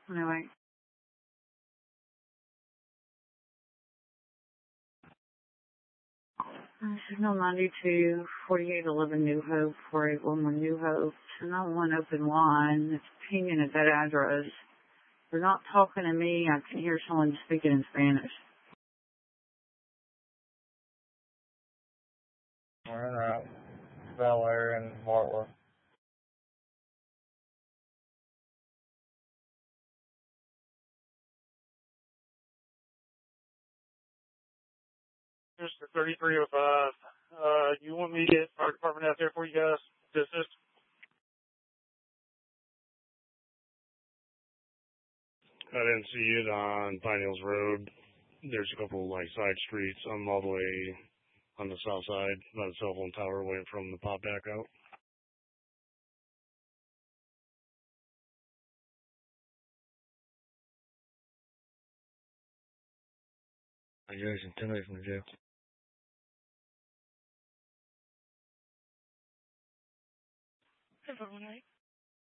Anyway. Signal 92, 4811 New Hope, 4811 New Hope, 291 open line. It's pinging at that address. They're not talking to me. I can hear someone speaking in Spanish. We're in Bel Air and Fort Worth. Just for 3305. You want me to get our department out there for you guys to assist? I didn't see it on Pine Hills Road. There's a couple side streets. I'm all the way on the south side by the cell phone tower waiting for them to pop back out. I guess 10 away from the jail. Everyone, right?